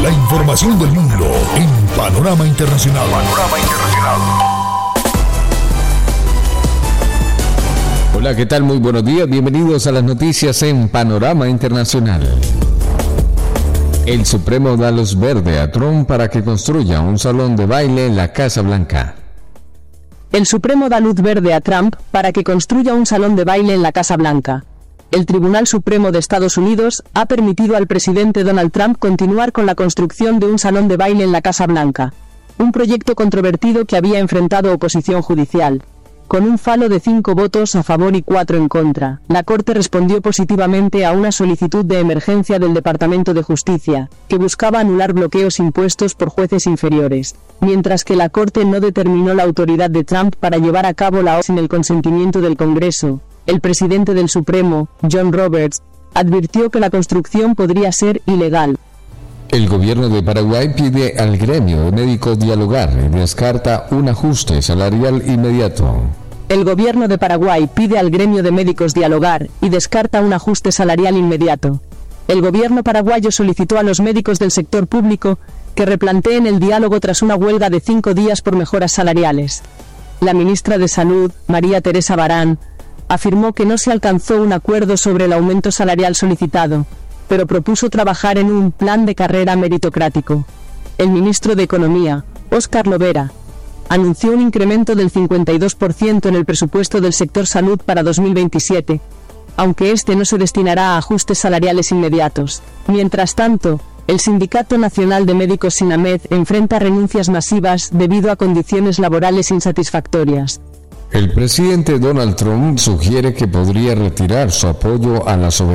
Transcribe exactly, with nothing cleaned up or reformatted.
La información del mundo en Panorama Internacional. Panorama Internacional. Hola, ¿qué tal? Muy buenos días. Bienvenidos a las noticias en Panorama Internacional. El Supremo da luz verde a Trump para que construya un salón de baile en la Casa Blanca. El Supremo da luz verde a Trump para que construya un salón de baile en la Casa Blanca. El Tribunal Supremo de Estados Unidos ha permitido al presidente Donald Trump continuar con la construcción de un salón de baile en la Casa Blanca, un proyecto controvertido que había enfrentado oposición judicial. Con un falo de cinco votos a favor y cuatro en contra, la Corte respondió positivamente a una solicitud de emergencia del Departamento de Justicia, que buscaba anular bloqueos impuestos por jueces inferiores, mientras que la Corte no determinó la autoridad de Trump para llevar a cabo la orden sin el consentimiento del Congreso. El presidente del Supremo, John Roberts, advirtió que la construcción podría ser ilegal. El gobierno de Paraguay pide al gremio de médicos dialogar y descarta un ajuste salarial inmediato. El gobierno de Paraguay pide al gremio de médicos dialogar y descarta un ajuste salarial inmediato. El gobierno paraguayo solicitó a los médicos del sector público que replanteen el diálogo tras una huelga de cinco días por mejoras salariales. La ministra de Salud, María Teresa Barán, afirmó que no se alcanzó un acuerdo sobre el aumento salarial solicitado, pero propuso trabajar en un plan de carrera meritocrático. El ministro de Economía, Óscar Lovera, anunció un incremento del cincuenta y dos por ciento en el presupuesto del sector salud para dos mil veintisiete, aunque este no se destinará a ajustes salariales inmediatos. Mientras tanto, el Sindicato Nacional de Médicos SINAMED enfrenta renuncias masivas debido a condiciones laborales insatisfactorias. El presidente Donald Trump sugiere que podría retirar su apoyo a la soberanía